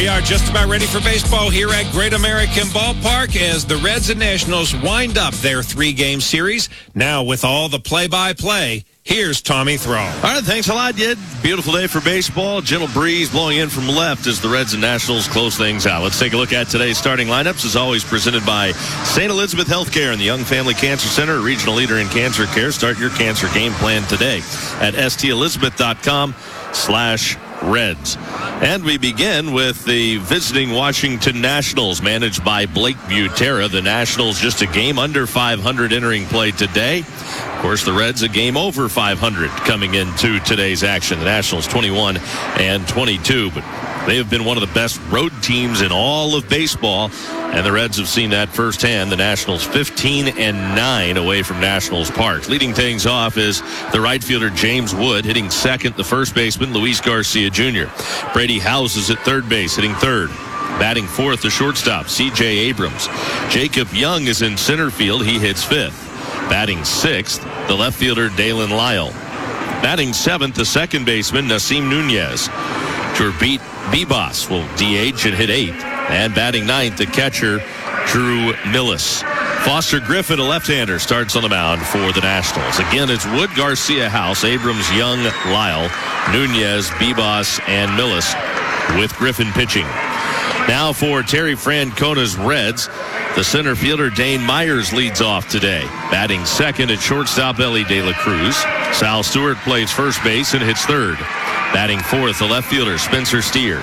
We are just about ready for baseball here at Great American Ballpark as the Reds and Nationals wind up their 3-game series. Now with all the play-by-play, here's Tommy Thrall. All right, thanks a lot, Yid. Beautiful day for baseball. Gentle breeze blowing in from left as the Reds and Nationals close things out. Let's take a look at today's starting lineups, as always presented by St. Elizabeth Healthcare and the Young Family Cancer Center, a regional leader in cancer care. Start your cancer game plan today at stelizabeth.com/Reds. And we begin with the visiting Washington Nationals, managed by Blake Butera. The Nationals just a game under 500 entering play today. Of course, the Reds a game over 500 coming into today's action. The Nationals 21-22, but they have been one of the best road teams in all of baseball, and the Reds have seen that firsthand. The Nationals 15-9 away from Nationals Park. Leading things off is the right fielder James Wood, hitting second. The first baseman Luis Garcia Jr. Brady Howes is at third base, hitting third. Batting fourth, the shortstop C.J. Abrams. Jacob Young is in center field. He hits fifth. Batting sixth, the left fielder Dalen Lyle. Batting seventh, the second baseman Nasim Nunez. Turbit Bibas will DH and hit eighth. And batting ninth, the catcher Drew Millis. Foster Griffin, a left-hander, starts on the mound for the Nationals. Again, it's Wood, Garcia, House, Abrams, Young, Lyle, Nunez, Bibas, and Millis with Griffin pitching. Now for Terry Francona's Reds, the center fielder Dane Myers leads off today. Batting second at shortstop Ellie De La Cruz. Sal Stewart plays first base and hits third. Batting fourth, the left fielder Spencer Steer.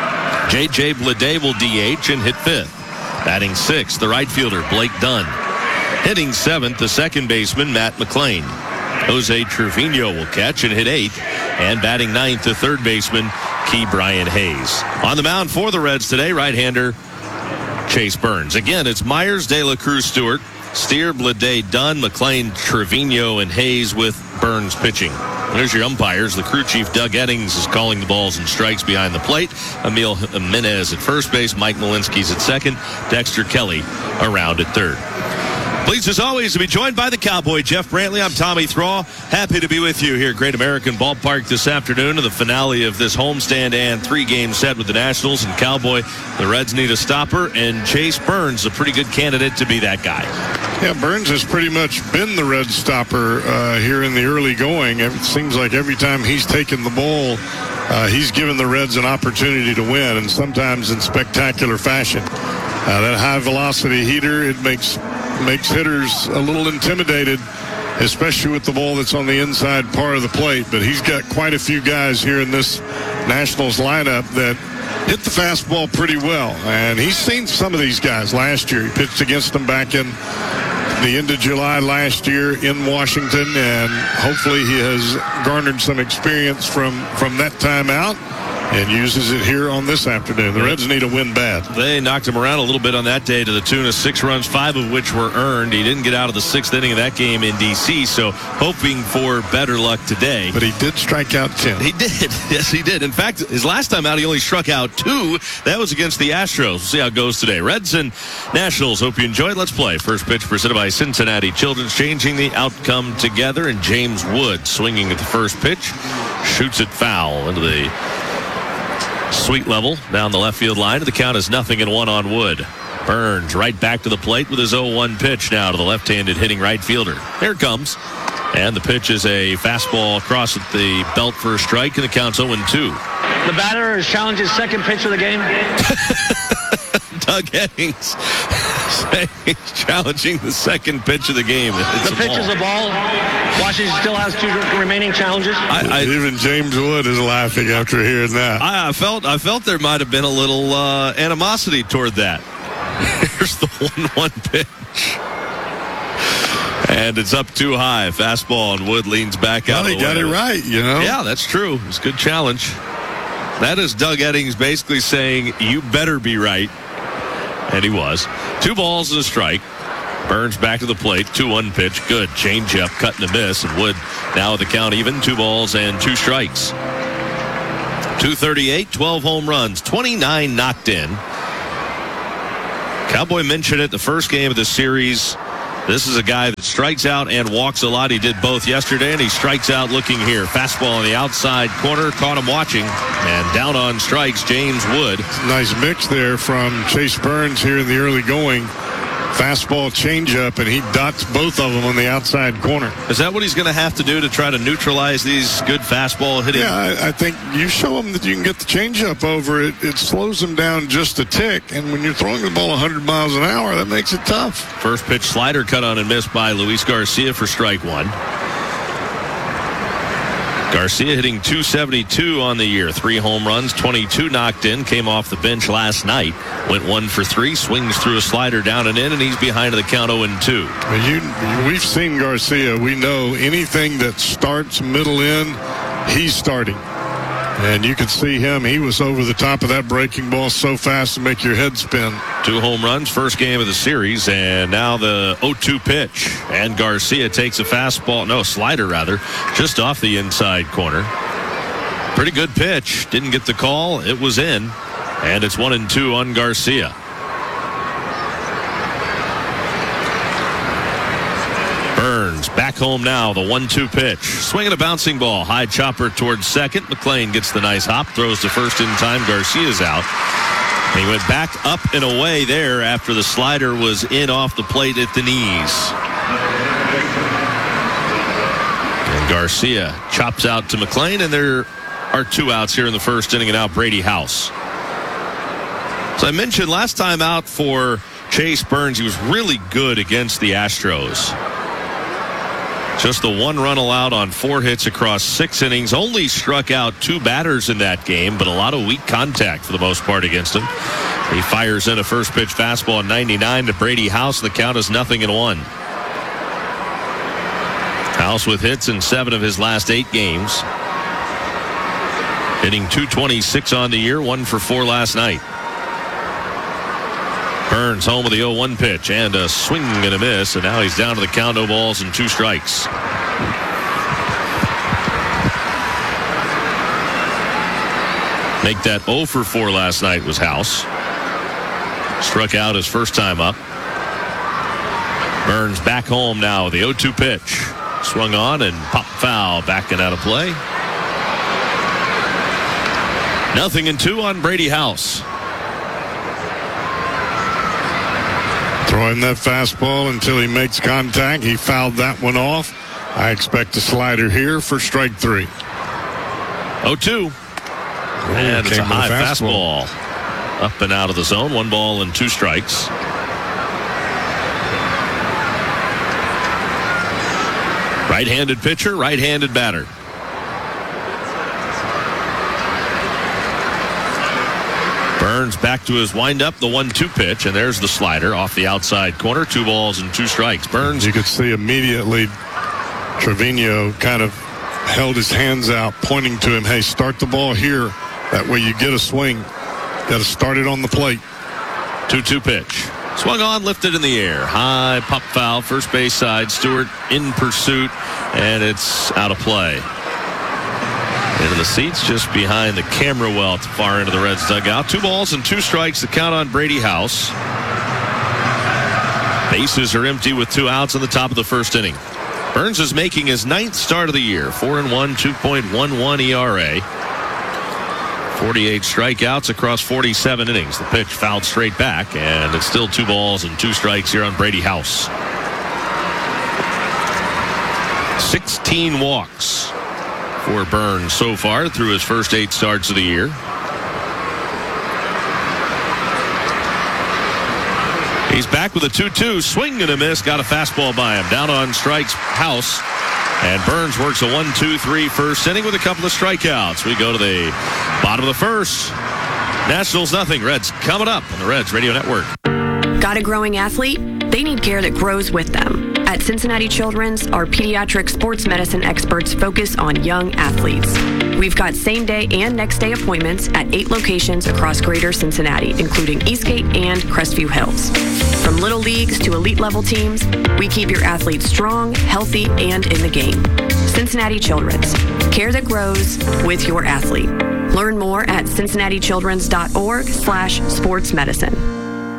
J.J. Bleday will DH and hit fifth. Batting sixth, the right fielder Blake Dunn. Hitting seventh, the second baseman Matt McLean. Jose Trevino will catch and hit eighth. And batting ninth, the third baseman Key Brian Hayes. On the mound for the Reds today, right-hander Chase Burns. Again, it's Myers, De La Cruz, Stewart, Steer, Bleday, Dunn, McLean, Trevino, and Hayes with Burns pitching. There's your umpires. The crew chief, Doug Eddings, is calling the balls and strikes behind the plate. Emil Jimenez at first base. Mike Malinsky's at second. Dexter Kelly around at third. Pleased as always to be joined by the Cowboy, Jeff Brantley. I'm Tommy Thrall. Happy to be with you here at Great American Ballpark this afternoon in the finale of this homestand and 3-game set with the Nationals and Cowboy. The Reds need a stopper, and Chase Burns, a pretty good candidate to be that guy. Yeah, Burns has pretty much been the Red stopper here in the early going. It seems like every time he's taken the ball, he's given the Reds an opportunity to win, and sometimes in spectacular fashion. That high-velocity heater, it makes hitters a little intimidated, especially with the ball that's on the inside part of the plate. But he's got quite a few guys here in this Nationals lineup that hit the fastball pretty well. And he's seen some of these guys last year. He pitched against them back in the end of July last year in Washington, and hopefully he has garnered some experience from that time out and uses it here on this afternoon. The Reds need a win bad. They knocked him around a little bit on that day to the tune of 6 runs, 5 of which were earned. He didn't get out of the 6th inning of that game in D.C., so hoping for better luck today. But he did strike out 10. He did. Yes, he did. In fact, his last time out, he only struck out 2. That was against the Astros. We'll see how it goes today. Reds and Nationals, hope you enjoyed. Let's play. First pitch presented by Cincinnati Children's, changing the outcome together. And James Wood swinging at the first pitch. Shoots it foul into the sweet level down the left field line. The count is 0-1 on Wood. Burns right back to the plate with his 0-1 pitch now to the left-handed hitting right fielder. Here it comes. And the pitch is a fastball across at the belt for a strike, and the count's 0-2. The batter is challenging his second pitch of the game. Doug Eddings he's challenging the second pitch of the game. The pitch is a ball. Washington still has 2 remaining challenges. Even James Wood is laughing after hearing that. I felt there might have been a little animosity toward that. Here's the 1-1 pitch. And it's up too high. Fastball, and Wood leans back out. Well, he got it right, you know. Yeah, that's true. It's a good challenge. That is Doug Eddings basically saying, you better be right. And he was. 2 balls and a strike. Burns back to the plate. 2-1 pitch. Good. Changeup, cut and a miss. And Wood now with the count even. 2 balls and 2 strikes. 238, 12 home runs, 29 knocked in. Cowboy mentioned it the first game of the series. This is a guy that strikes out and walks a lot. He did both yesterday, and he strikes out looking here. Fastball on the outside corner. Caught him watching. And down on strikes, James Wood. Nice mix there from Chase Burns here in the early going. Fastball changeup, and he dots both of them on the outside corner. Is that what he's going to have to do to try to neutralize these good fastball hitting? Yeah, I think you show him that you can get the changeup over it. It slows him down just a tick, and when you're throwing the ball 100 miles an hour, that makes it tough. First pitch slider cut on and missed by Luis Garcia for strike one. Garcia hitting .272 on the year. 3 home runs, 22 knocked in. Came off the bench last night. Went 1 for 3. Swings through a slider down and in, and he's behind the count 0-2. We've seen Garcia. We know anything that starts middle in, he's starting. And you could see him. He was over the top of that breaking ball so fast to make your head spin. 2 home runs, first game of the series, and now the 0-2 pitch. And Garcia takes a slider rather, just off the inside corner. Pretty good pitch. Didn't get the call. It was in. And it's 1-2 on Garcia. Burns back home now, the 1-2 pitch. Swinging a bouncing ball. High chopper towards second. McLean gets the nice hop. Throws to first in time. Garcia's out. He went back up and away there after the slider was in off the plate at the knees. And Garcia chops out to McLean, and there are 2 outs here in the first inning, and out Brady House. So I mentioned last time out for Chase Burns, he was really good against the Astros. Just the 1 run allowed on 4 hits across 6 innings. Only struck out 2 batters in that game, but a lot of weak contact for the most part against him. He fires in a first pitch fastball at 99 to Brady House. The count is 0-1. House with hits in 7 of his last 8 games. Hitting .226 on the year, 1 for 4 last night. Burns home with the 0-1 pitch and a swing and a miss, and now he's down to the count, 0 balls and 2 strikes. Make that 0 for 4 last night was House. Struck out his first time up. Burns back home now with the 0-2 pitch. Swung on and pop foul, backing out of play. 0-2 on Brady House. Throwing that fastball until he makes contact. He fouled that one off. I expect a slider here for strike 3. 0-2. And it's a high fastball. Up and out of the zone. 1 ball and 2 strikes. Right-handed pitcher, right-handed batter. Burns back to his windup, the 1-2 pitch, and there's the slider off the outside corner. 2 balls and 2 strikes. Burns. You could see immediately Trevino kind of held his hands out, pointing to him, hey, start the ball here. That way you get a swing. Got to start it on the plate. 2-2 pitch. Swung on, lifted in the air. High pop foul, first base side. Stewart in pursuit, and it's out of play. Into the seats just behind the camera well at the far end of the Reds dugout. 2 balls and 2 strikes. The count on Brady House. Bases are empty with 2 outs in the top of the first inning. Burns is making his 9th start of the year. 4-1, 2.11 ERA. 48 strikeouts across 47 innings. The pitch fouled straight back, and it's still 2 balls and 2 strikes here on Brady House. 16 walks for Burns so far through his first 8 starts of the year. He's back with a 2-2. Swing and a miss. Got a fastball by him. Down on strikes, House. And Burns works a 1-2-3 first inning with a couple of strikeouts. We go to the bottom of the first. Nationals 0. Reds coming up on the Reds Radio Network. Got a growing athlete? They need care that grows with them. At Cincinnati Children's, our pediatric sports medicine experts focus on young athletes. We've got same-day and next-day appointments at 8 locations across greater Cincinnati, including Eastgate and Crestview Hills. From little leagues to elite-level teams, we keep your athletes strong, healthy, and in the game. Cincinnati Children's. Care that grows with your athlete. Learn more at cincinnatichildrens.org/sportsmedicine.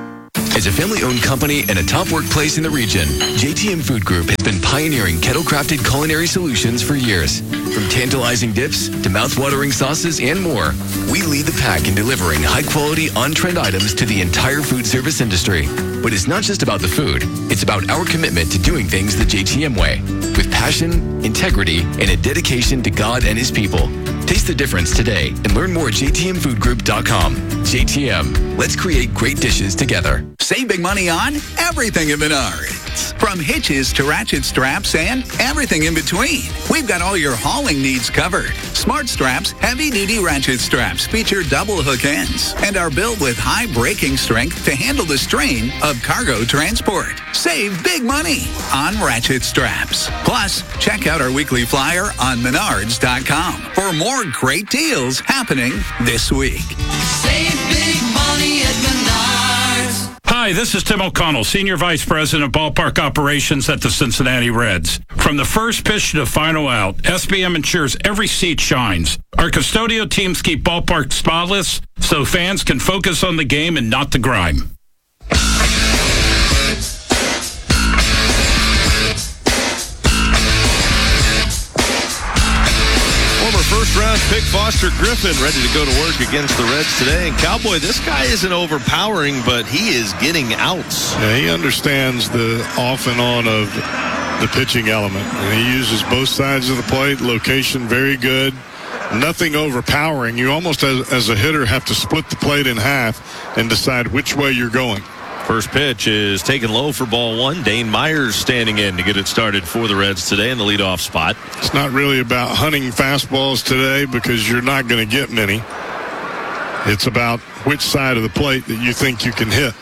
As a family-owned company and a top workplace in the region, JTM Food Group has been pioneering kettle-crafted culinary solutions for years. From tantalizing dips to mouth-watering sauces and more, we lead the pack in delivering high-quality, on-trend items to the entire food service industry. But it's not just about the food. It's about our commitment to doing things the JTM way, with passion, integrity, and a dedication to God and His people. Taste the difference today and learn more at jtmfoodgroup.com. JTM, let's create great dishes together. Save big money on everything at Menards. From hitches to ratchet straps and everything in between. We've got all your hauling needs covered. Smart Straps heavy-duty ratchet straps feature double hook ends and are built with high braking strength to handle the strain of cargo transport. Save big money on ratchet straps. Plus, check out our weekly flyer on Menards.com for more great deals happening this week. Save big money at Menards. Hi, this is Tim O'Connell, Senior Vice President of Ballpark Operations at the Cincinnati Reds. From the first pitch to the final out, SBM ensures every seat shines. Our custodial teams keep ballpark spotless so fans can focus on the game and not the grime. First-round pick Foster Griffin ready to go to work against the Reds today. And Cowboy, this guy isn't overpowering, but he is getting outs. Yeah, he understands the off and on of the pitching element. And he uses both sides of the plate. Location very good. Nothing overpowering. You almost, as a hitter, have to split the plate in half and decide which way you're going. First pitch is taken low for ball one. Dane Myers standing in to get it started for the Reds today in the leadoff spot. It's not really about hunting fastballs today because you're not going to get many. It's about which side of the plate that you think you can hit.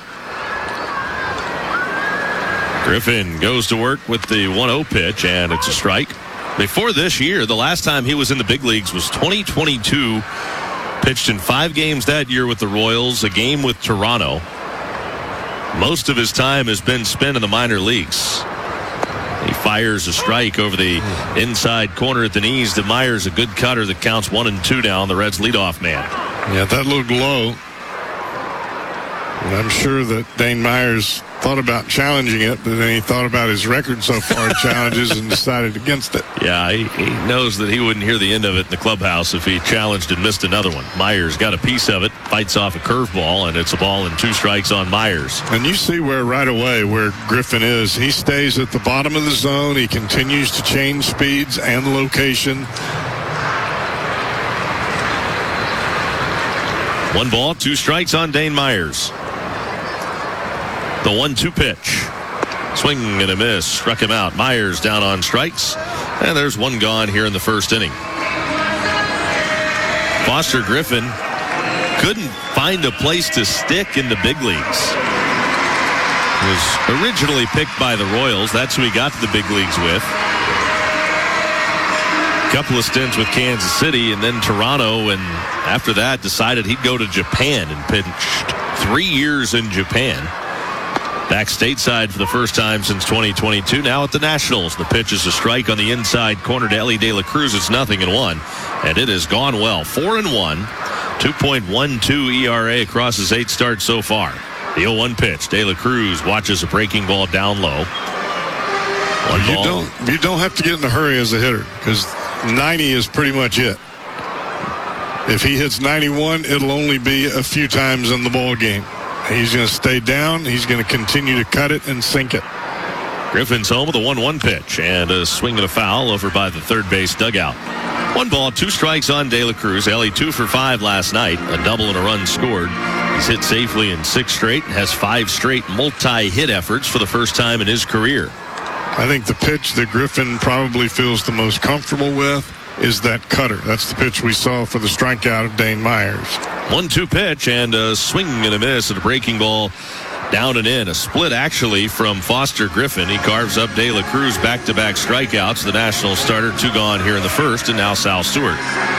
Griffin goes to work with the 1-0 pitch, and it's a strike. Before this year, the last time he was in the big leagues was 2022. Pitched in 5 games that year with the Royals, a game with Toronto. Most of his time has been spent in the minor leagues. He fires a strike over the inside corner at the knees to Myers, a good cutter that counts 1-2 now on the Reds' leadoff man. Yeah, that looked low. And I'm sure that Dane Myers thought about challenging it, but then he thought about his record so far in challenges and decided against it. Yeah, he knows that he wouldn't hear the end of it in the clubhouse if he challenged and missed another one. Myers got a piece of it, fights off a curveball, and it's a ball and 2 strikes on Myers. And you see right away where Griffin is. He stays at the bottom of the zone. He continues to change speeds and location. 1 ball, 2 strikes on Dane Myers. The 1-2 pitch. Swing and a miss. Struck him out. Myers down on strikes. And there's 1 gone here in the first inning. Foster Griffin couldn't find a place to stick in the big leagues. He was originally picked by the Royals. That's who he got to the big leagues with. A couple of stints with Kansas City and then Toronto. And after that, decided he'd go to Japan and pitched 3 years in Japan. Back stateside for the first time since 2022. Now at the Nationals. The pitch is a strike on the inside corner to Elly De La Cruz. It's 0-1. And it has gone well. 4-1. 2.12 ERA across his 8 starts so far. The 0-1 pitch. De La Cruz watches a breaking ball down low. You don't have to get in a hurry as a hitter because 90 is pretty much it. If he hits 91, it'll only be a few times in the ball game. He's going to stay down. He's going to continue to cut it and sink it. Griffin's home with a 1-1 pitch and a swing and a foul over by the third base dugout. 1 ball, 2 strikes on De La Cruz. Elly 2 for 5 last night. A double and a run scored. He's hit safely in 6 straight and has 5 straight multi-hit efforts for the first time in his career. I think the pitch that Griffin probably feels the most comfortable with is that cutter. That's the pitch we saw for the strikeout of Dane Myers. 1-2 pitch and a swing and a miss at a breaking ball down and in. A split actually from Foster Griffin. He carves up De La Cruz back-to-back strikeouts. The National starter, 2 gone here in the first, and now Sal Stewart.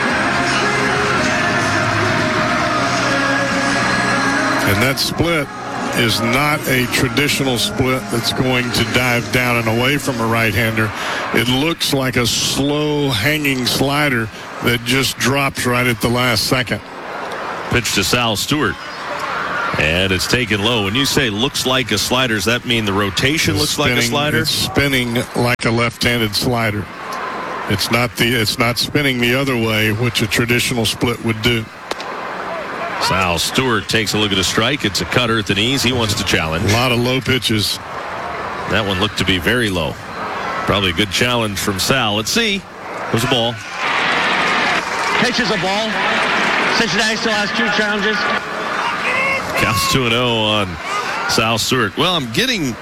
And that split is not a traditional split that's going to dive down and away from a right-hander. It looks like a slow hanging slider that just drops right at the last second. Pitch to Sal Stewart. And it's taken low. When you say looks like a slider, does that mean the rotation looks like a slider? It's spinning like a left-handed slider. It's not spinning the other way, which a traditional split would do. Sal Stewart takes a look at a strike. It's a cutter at the knees. He wants to challenge. A lot of low pitches. That one looked to be very low. Probably a good challenge from Sal. Let's see. There's a ball. Pitches a ball. Cincinnati still has 2 challenges. Counts 2-0 on Sal Stewart. Well, I'm getting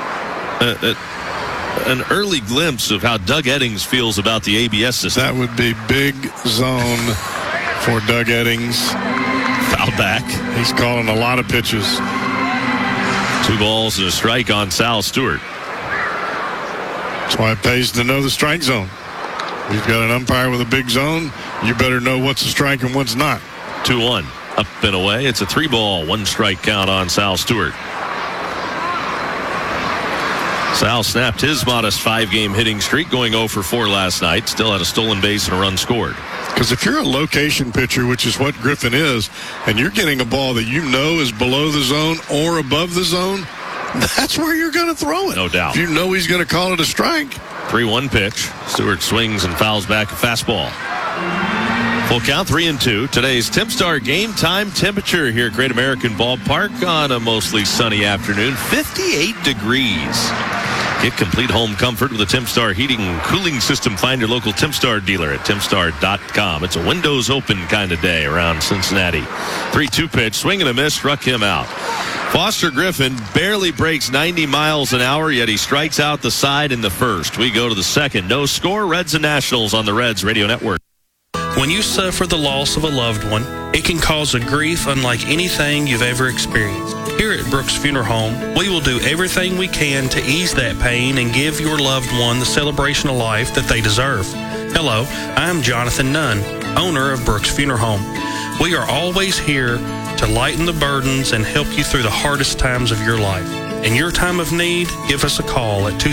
an early glimpse of how Doug Eddings feels about the ABS system. That would be big zone for Doug Eddings. Foul back. He's calling a lot of pitches. 2 balls and a strike on Sal Stewart. That's why it pays to know the strike zone. You've got an umpire with a big zone. You better know what's a strike and what's not. 2-1. Up and away. It's a 3-ball, 1-strike count on Sal Stewart. Sal snapped his modest 5-game hitting streak, going 0 for 4 last night. Still had a stolen base and a run scored. Because if you're a location pitcher, which is what Griffin is, and you're getting a ball that you know is below the zone or above the zone, that's where you're going to throw it. No doubt. If you know he's going to call it a strike. 3-1 pitch. Stewart swings and fouls back a fastball. Full count, 3-2. Today's Tempstar game time temperature here at Great American Ballpark on a mostly sunny afternoon. 58 degrees. Get complete home comfort with a Tempstar heating and cooling system. Find your local Tempstar dealer at Tempstar.com. It's a windows open kind of day around Cincinnati. 3-2 pitch. Swing and a miss. Struck him out. Foster Griffin barely breaks 90 miles an hour, yet he strikes out the side in the first. We go to the second. No score. Reds and Nationals on the Reds Radio Network. When you suffer the loss of a loved one, it can cause a grief unlike anything you've ever experienced. Here at Brooks Funeral Home, we will do everything we can to ease that pain and give your loved one the celebration of life that they deserve. Hello, I'm Jonathan Nunn, owner of Brooks Funeral Home. We are always here to lighten the burdens and help you through the hardest times of your life. In your time of need, give us a call at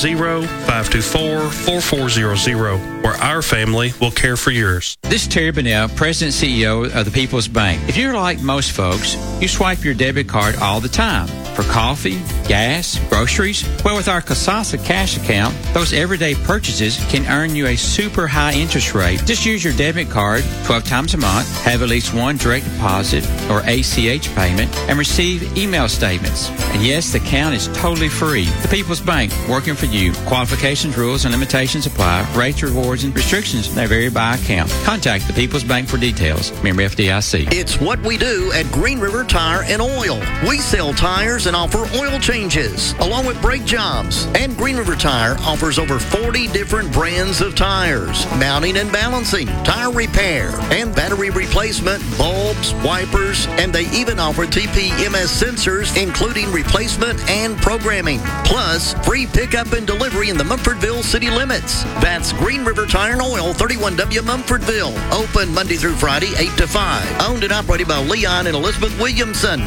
270-524-4400, where our family will care for yours. This is Terry Bunnell, President and CEO of the People's Bank. If you're like most folks, you swipe your debit card all the time for coffee, gas, groceries. Well, with our Kasasa cash account, those everyday purchases can earn you a super high interest rate. Just use your debit card 12 times a month, have at least one direct deposit or ACH payment, and receive email statements. And yes, the account is totally free. The People's Bank, working for you. Qualifications, rules, and limitations apply. Rates, rewards, and restrictions may vary by account. Contact the People's Bank for details. Member FDIC. It's what we do at Green River Tire and Oil. We sell tires and offer oil changes, along with brake jobs. And Green River Tire offers over 40 different brands of tires, mounting and balancing, tire repair, and battery replacement, bulbs, wipers, and they even offer TPMS sensors, including replacement and programming. Plus, free pickup and delivery in the Mumfordville city limits. That's Green River Tire and Oil, 31W Mumfordville. Open Monday through Friday, 8 to 5. Owned and operated by Leon and Elizabeth Williamson,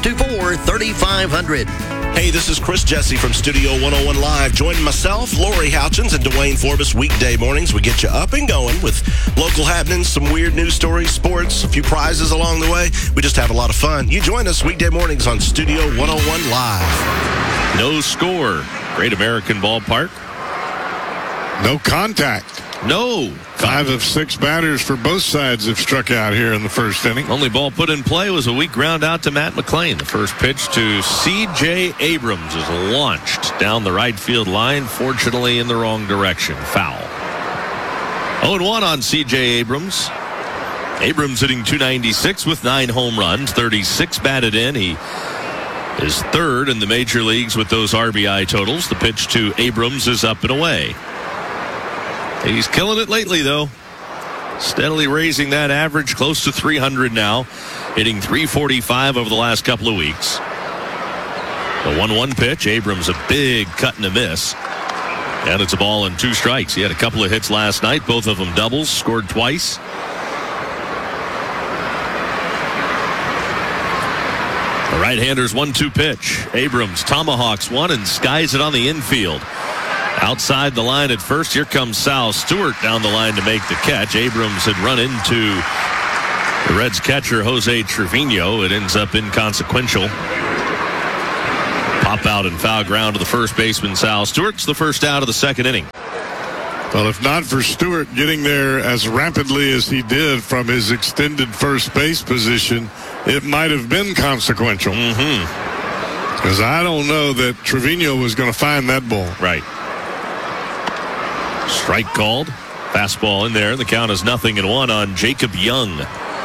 524-3500. Hey, this is Chris Jesse from Studio 101 Live. Join myself, Lori Houchins, and Dwayne Forbes weekday mornings. We get you up and going with local happenings, some weird news stories, sports, a few prizes along the way. We just have a lot of fun. You join us weekday mornings on Studio 101 Live. No score. Great American Ballpark. No contact. No. 5 of 6 batters for both sides have struck out here in the first inning. Only ball put in play was a weak ground out to Matt McLean. The first pitch to C.J. Abrams is launched down the right field line, fortunately in the wrong direction. Foul. 0-1 on C.J. Abrams. Abrams hitting .296 with 9 home runs, 36 batted in. He is third in the major leagues with those RBI totals. The pitch to Abrams is up and away. He's killing it lately, though. Steadily raising that average close to 300 now. Hitting .345 over the last couple of weeks. The 1-1 pitch. Abrams a big cut and a miss. And it's a ball and 2 strikes. He had a couple of hits last night. Both of them doubles. Scored twice. The right-hander's 1-2 pitch. Abrams tomahawks one and skies it on the infield. Outside the line at first, here comes Sal Stewart down the line to make the catch. Abrams had run into The Reds catcher, Jose Trevino, it ends up inconsequential. Pop out and foul ground to the first baseman, Sal Stewart's the first out of the second inning. Well, if not for Stewart getting there as rapidly as he did from his extended first base position, it might have been consequential. Because I don't know that Trevino was going to find that ball. Right. Strike called. Fastball in there. The count is 0-1 on Jacob Young.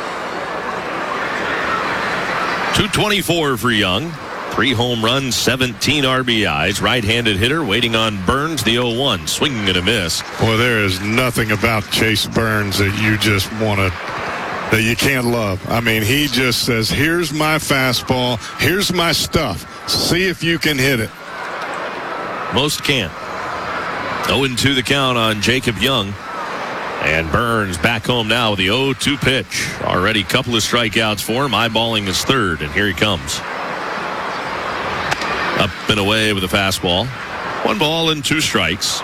224 for Young. 3 home runs, 17 RBIs. Right-handed hitter waiting on Burns, the 0-1. Swinging and a miss. Boy, there is nothing about Chase Burns that you just want to, that you can't love. I mean, he just says, here's my fastball. Here's my stuff. See if you can hit it. Most can't. 0-2 the count on Jacob Young. And Burns back home now with the 0-2 pitch. Already a couple of strikeouts for him. Eyeballing his third, and here he comes. Up and away with a fastball. 1 ball and 2 strikes.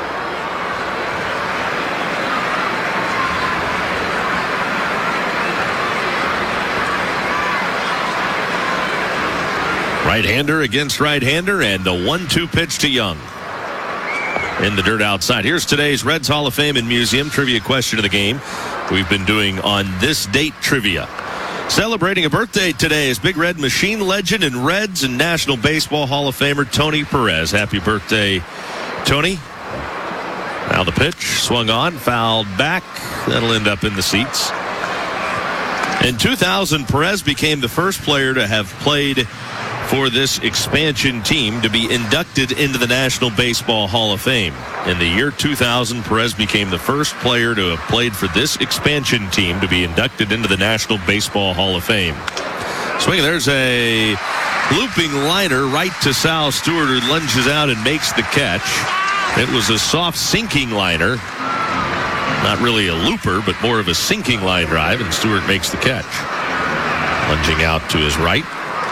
Right-hander against right-hander, and a 1-2 pitch to Young. In the dirt outside. Here's today's Reds Hall of Fame and Museum trivia question of the game. We've been doing on this date trivia. Celebrating a birthday today is Big Red Machine legend and Reds and National Baseball Hall of Famer Tony Perez. Happy birthday, Tony. Now the pitch, swung on, fouled back. That'll end up in the seats. In 2000, Perez became the first player to have played for this expansion team to be inducted into the National Baseball Hall of Fame. In the year 2000, Perez became the first player to have played for this expansion team to be inducted into the National Baseball Hall of Fame. Swing, there's a looping liner right to Sal Stewart, who lunges out and makes the catch. It was a soft sinking liner. Not really a looper, but more of a sinking line drive, and Stewart makes the catch. Lunging out to his right.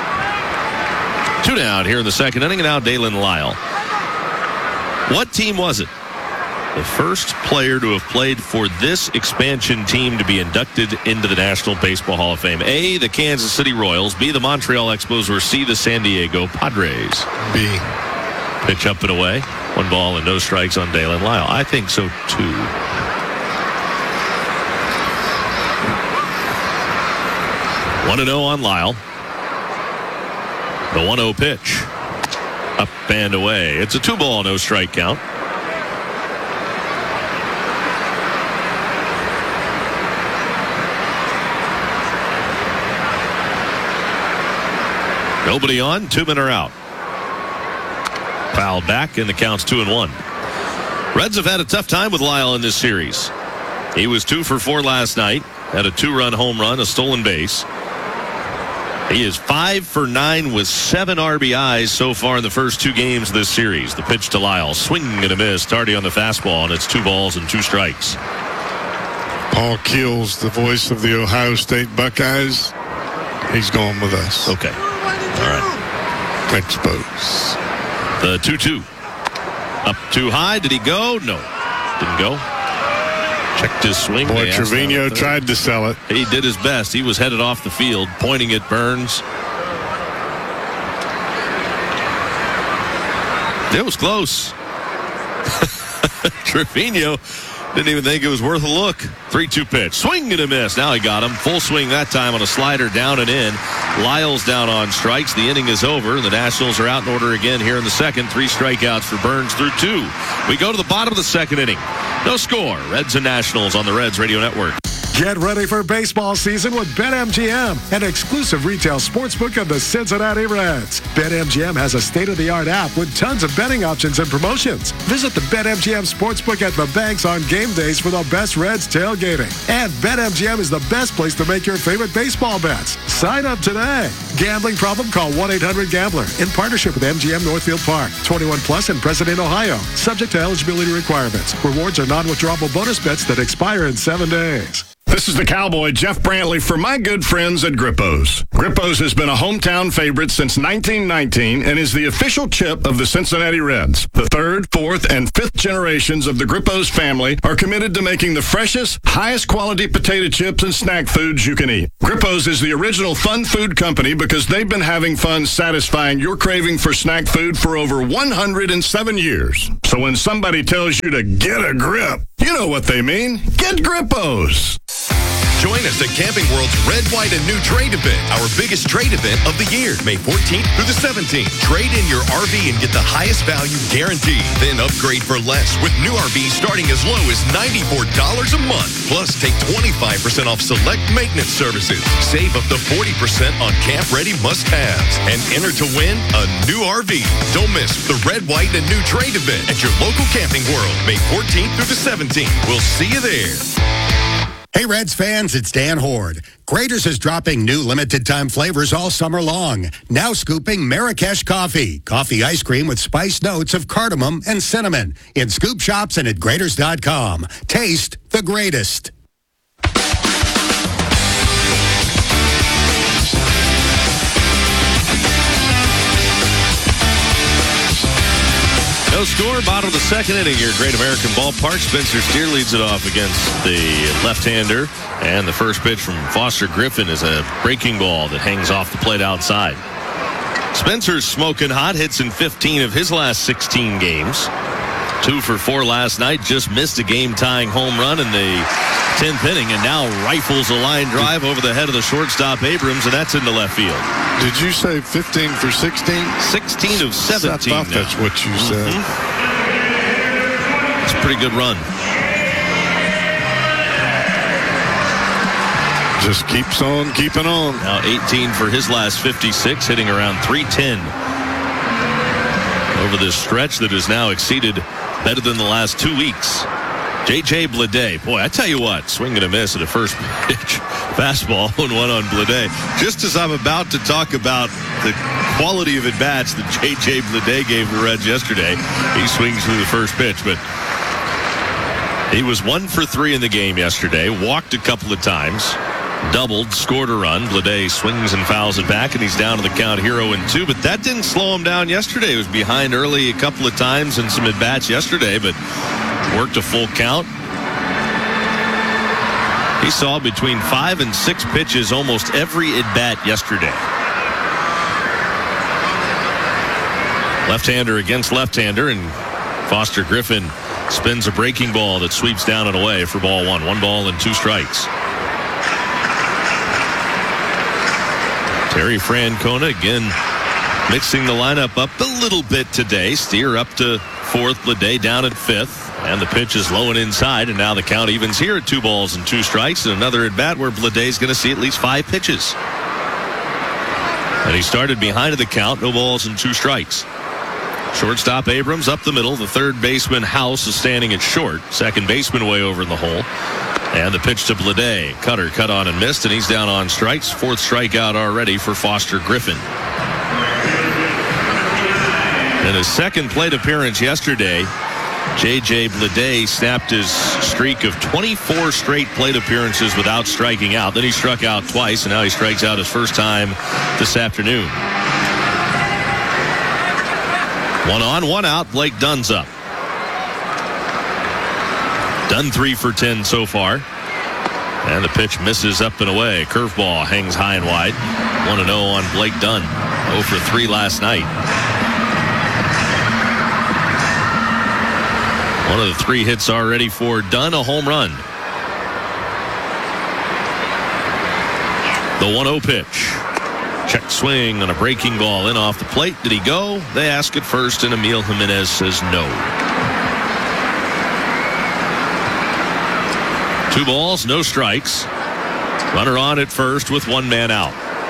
2 down here in the second inning, and now Dalen Lyle. What team was it? The first player to have played for this expansion team to be inducted into the National Baseball Hall of Fame. A, the Kansas City Royals. B, the Montreal Expos. Or C, the San Diego Padres. B. Pitch up and away. 1 ball and no strikes on Dalen Lyle. I think so, too. 1-0 on Lyle. The 1-0 pitch. Up and away. It's a 2-ball, no strike count. Nobody on. 2 men are out. Fouled back, and the count's 2-1. Reds have had a tough time with Lyle in this series. He was 2 for 4 last night. Had a 2-run home run, a stolen base. He is 5 for 9 with 7 RBIs so far in the first 2 games of this series. The pitch to Lyle, swing and a miss. Tardy on the fastball, and it's 2 balls and 2 strikes. Paul Keels, the voice of the Ohio State Buckeyes, he's going with us. Okay. All right. Expos. The 2-2. Up too high. Did he go? No. Didn't go. Checked his swing. Boy, Trevino tried to sell it. He did his best. He was headed off the field, pointing at Burns. It was close. Trevino didn't even think it was worth a look. 3-2 pitch. Swing and a miss. Now he got him. Full swing that time on a slider down and in. Lyle's down on strikes. The inning is over. The Nationals are out in order again here in the second. 3 strikeouts for Burns through 2. We go to the bottom of the second inning. No score. Reds and Nationals on the Reds Radio Network. Get ready for baseball season with BetMGM, an exclusive retail sportsbook of the Cincinnati Reds. BetMGM has a state-of-the-art app with tons of betting options and promotions. Visit the BetMGM Sportsbook at the banks on game days for the best Reds tailgating. And BetMGM is the best place to make your favorite baseball bets. Sign up today. Gambling problem? Call 1-800-GAMBLER. In partnership with MGM Northfield Park. 21 plus and present in Ohio. Subject to eligibility requirements. Rewards are non-withdrawable bonus bets that expire in 7 days. This is the Cowboy, Jeff Brantley, for my good friends at Grippos. Grippos has been a hometown favorite since 1919 and is the official chip of the Cincinnati Reds. The third, fourth, and fifth generations of the Grippos family are committed to making the freshest, highest quality potato chips and snack foods you can eat. Grippos is the original fun food company because they've been having fun satisfying your craving for snack food for over 107 years. So when somebody tells you to get a grip, you know what they mean. Get Grippos. Join us at Camping World's Red, White, and New Trade event, our biggest trade event of the year, May 14th through the 17th. Trade in your RV and get the highest value guaranteed. Then upgrade for less with new RVs starting as low as $94 a month. Plus, take 25% off select maintenance services. Save up to 40% on camp-ready must-haves. And enter to win a new RV. Don't miss the Red, White, and New Trade event at your local Camping World, May 14th through the 17th. We'll see you there. Hey, Reds fans, it's Dan Horde. Graeter's is dropping new limited-time flavors all summer long. Now scooping Marrakesh coffee. Coffee ice cream with spiced notes of cardamom and cinnamon. In scoop shops and at Graeters.com. Taste the greatest. No score, bottom of the second inning here at Great American Ballpark. Spencer Steer leads it off against the left-hander. And the first pitch from Foster Griffin is a breaking ball that hangs off the plate outside. Spencer's smoking hot, hits in 15 of his last 16 games. 2 for 4 last night, just missed a game-tying home run in the 10th inning, and now rifles a line drive over the head of the shortstop Abrams, and that's into left field. Did you say 15 for 16? 16 of 17. I thought that's what you said. It's a pretty good run. Just keeps on keeping on. Now 18 for his last 56, hitting around 310 over this stretch that has now exceeded better than the last 2 weeks. J.J. Bleday, boy, I tell you what, swing and a miss at a first pitch fastball and one on Bleday. Just as I'm about to talk about the quality of at-bats that J.J. Bleday gave the Reds yesterday, he swings through the first pitch, but he was 1 for 3 in the game yesterday, walked a couple of times, doubled, scored a run. Bleday swings and fouls it back, and he's down to the count 0-2, but that didn't slow him down yesterday. He was behind early a couple of times in some at-bats yesterday, but worked a full count. He saw between 5 and 6 pitches almost every at-bat yesterday. Left-hander against left-hander, and Foster Griffin spins a breaking ball that sweeps down and away for ball 1. 1 ball and 2 strikes. Terry Francona again mixing the lineup up a little bit today. Steer up to 4th, Bleday down at 5th. And the pitch is low and inside, and now the count evens here at 2 balls and 2 strikes, and another at bat where Bleday's going to see at least 5 pitches. And he started behind the count, no balls and 2 strikes. Shortstop Abrams up the middle. The third baseman House is standing at short. Second baseman way over in the hole. And the pitch to Bleday. Cutter cut on and missed, and he's down on strikes. 4th strikeout already for Foster Griffin. In his second plate appearance yesterday, J.J. Bleday snapped his streak of 24 straight plate appearances without striking out. Then he struck out twice, and now he strikes out his first time this afternoon. 1 on, 1 out. Blake Dunn's up. Dunn 3 for 10 so far. And the pitch misses up and away. Curveball hangs high and wide. 1-0 on Blake Dunn. 0 for 3 last night. One of the 3 hits already for Dunn, a home run. The 1-0 pitch. Check swing on a breaking ball in off the plate. Did he go? They ask at first, and Emil Jimenez says no. 2 balls, no strikes. Runner on at first with 1 man out.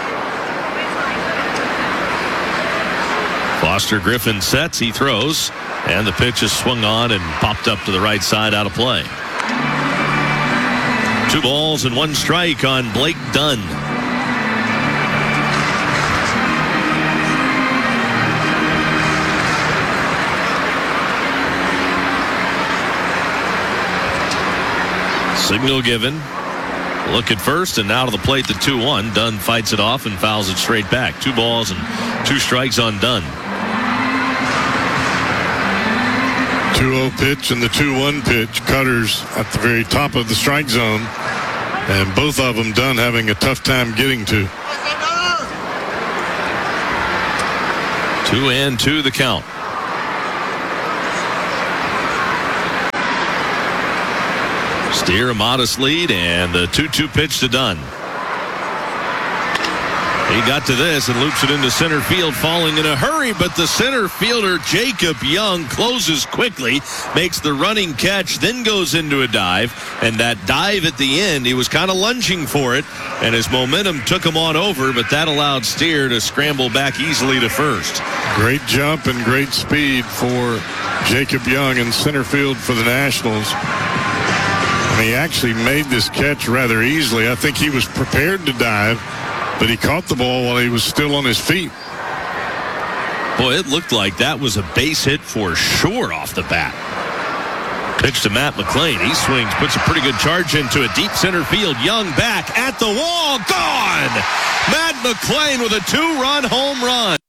Foster Griffin sets, he throws. And the pitch is swung on and popped up to the right side out of play. 2 balls and 1 strike on Blake Dunn. Signal given. Look at first, and now to the plate, the 2-1. Dunn fights it off and fouls it straight back. 2 balls and 2 strikes on Dunn. 2-0 pitch and the 2-1 pitch. Cutters at the very top of the strike zone. And both of them Dunn having a tough time getting to. 2-2 the count. Steer a modest lead, and the 2-2 pitch to Dunn. He got to this and loops it into center field, falling in a hurry, but the center fielder, Jacob Young, closes quickly, makes the running catch, then goes into a dive, and that dive at the end, he was kind of lunging for it, and his momentum took him on over, but that allowed Steer to scramble back easily to first. Great jump and great speed for Jacob Young in center field for the Nationals. And he actually made this catch rather easily. I think he was prepared to dive, but he caught the ball while he was still on his feet. Boy, it looked like that was a base hit for sure off the bat. Pitch to Matt McLean. He swings, puts a pretty good charge into a deep center field. Young back at the wall. Gone! Matt McLean with a 2-run home run.